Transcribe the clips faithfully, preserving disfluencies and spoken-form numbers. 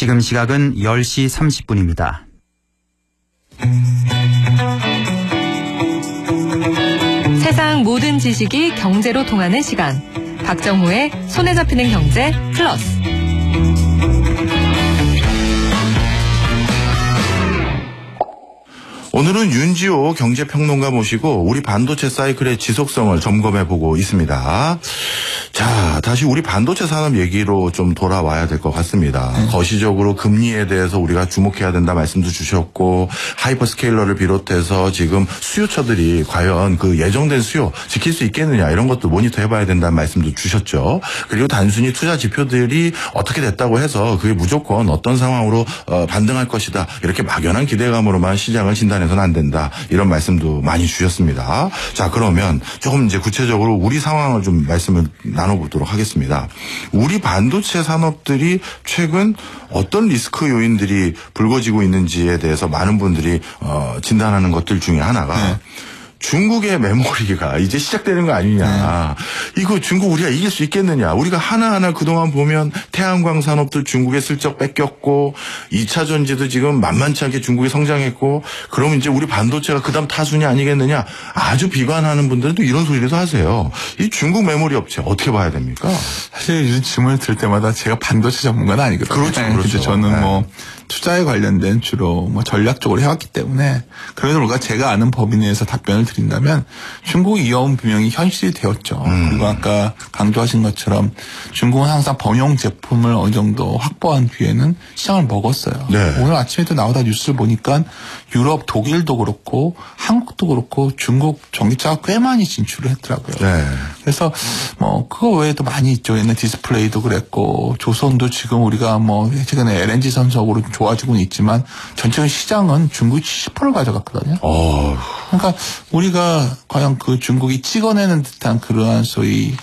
지금 시각은 열 시 삼십 분입니다. 세상 모든 지식이 경제로 통하는 시간. 박정호의 손에 잡히는 경제 플러스. 오늘은 윤지호 경제평론가 모시고 우리 반도체 사이클의 지속성을 점검해보고 있습니다. 자, 다시 우리 반도체 산업 얘기로 좀 돌아와야 될 것 같습니다. 음. 거시적으로 금리에 대해서 우리가 주목해야 된다 말씀도 주셨고, 하이퍼스케일러를 비롯해서 지금 수요처들이 과연 그 예정된 수요 지킬 수 있겠느냐 이런 것도 모니터 해봐야 된다는 말씀도 주셨죠. 그리고 단순히 투자 지표들이 어떻게 됐다고 해서 그게 무조건 어떤 상황으로 어, 반등할 것이다 이렇게 막연한 기대감으로만 시장을 진단해서는 안 된다 이런 말씀도 많이 주셨습니다. 자, 그러면 조금 이제 구체적으로 우리 상황을 좀 말씀을 나눠보도록 하겠습니다. 우리 반도체 산업들이 최근 어떤 리스크 요인들이 불거지고 있는지에 대해서 많은 분들이 어, 진단하는 것들 중에 하나가 네. 중국의 메모리가 이제 시작되는 거 아니냐. 네. 이거 중국 우리가 이길 수 있겠느냐. 우리가 하나하나 그동안 보면 태양광 산업도 중국에 슬쩍 뺏겼고 이 차 전지도 지금 만만치 않게 중국이 성장했고 그러면 이제 우리 반도체가 그다음 타순이 아니겠느냐. 아주 비관하는 분들은 또 이런 소리도 하세요. 이 중국 메모리 업체 어떻게 봐야 됩니까? 사실 이런 질문을 들을 때마다 제가 반도체 전문가는 아니거든요. 그렇죠. 네. 그렇죠. 저는 네. 뭐 투자에 관련된 주로 뭐 전략적으로 해왔기 때문에 그래도 우리가 제가 아는 범위 내에서 답변을 드린다면 중국 위험 분명히 현실이 되었죠. 음. 그리고 아까 강조하신 것처럼 중국은 항상 범용 제품을 어느 정도 확보한 뒤에는 시장을 먹었어요. 네. 오늘 아침에도 나오다 뉴스를 보니까 유럽, 독일도 그렇고 한국도 그렇고 중국 전기차가 꽤 많이 진출을 했더라고요. 네. 그래서 뭐 그거 외에도 많이 있죠. 옛날 디스플레이도 그랬고 조선도 지금 우리가 뭐 최근에 엘엔지 선적으로 좋아지고는 있지만 전체 시장은 중국이 칠십 퍼센트를 가져갔거든요. 어. 그러니까 우리가 과연 그 중국이 찍어내는 듯한 그러한 소위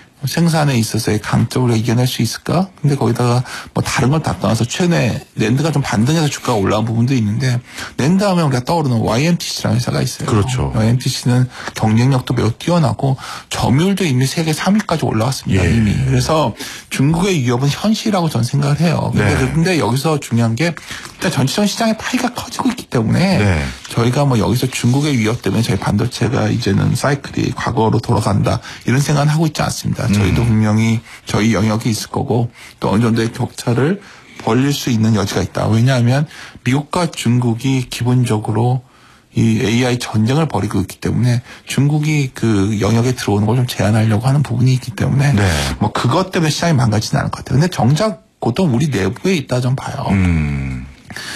생산에 있어서의 강점을 우리가 이겨낼 수 있을까? 근데 거기다가 뭐 다른 걸 다 떠나서 최근에 랜드가 좀 반등해서 주가가 올라온 부분도 있는데 랜드 하면 우리가 떠오르는 와이엠티씨라는 회사가 있어요. 그렇죠. 와이엠티씨는 경쟁력도 매우 뛰어나고 점유율도 이미 세계 삼 위까지 올라왔습니다. 예. 이미. 그래서 중국의 위협은 현실이라고 저는 생각을 해요. 근데, 네. 근데 여기서 중요한 게 일단 전체적인 시장의 파이가 커지고 있기 때문에 네. 저희가 뭐 여기서 중국의 위협 때문에 저희 반도체가 이제는 사이클이 과거로 돌아간다 이런 생각은 하고 있지 않습니다. 저희도 분명히 저희 영역이 있을 거고 또 어느 정도의 격차를 벌릴 수 있는 여지가 있다. 왜냐하면 미국과 중국이 기본적으로 이 에이아이 전쟁을 벌이고 있기 때문에 중국이 그 영역에 들어오는 걸 좀 제한하려고 하는 부분이 있기 때문에 네. 뭐 그것 때문에 시장이 망가지는 않을 것 같아요. 근데 정작 그것도 우리 내부에 있다 좀 봐요. 음.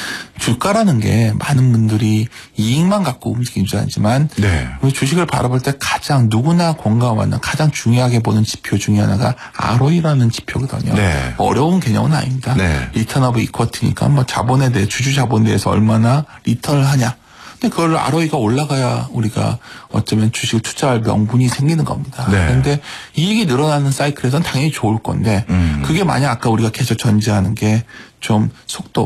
주가라는 게 많은 분들이 이익만 갖고 움직이는 줄 알지만 네. 주식을 바라볼 때 가장 누구나 공감하는 가장 중요하게 보는 지표 중에 하나가 알오이라는 지표거든요. 네. 어려운 개념은 아닙니다. 네. 리턴 오브 이쿼티니까 뭐 자본에 대해 주주 자본에 대해서 얼마나 리턴을 하냐. 근데 그걸 알오이가 올라가야 우리가 어쩌면 주식을 투자할 명분이 생기는 겁니다. 네. 그런데 이익이 늘어나는 사이클에서는 당연히 좋을 건데 음. 그게 만약 아까 우리가 계속 전제하는 게 좀 속도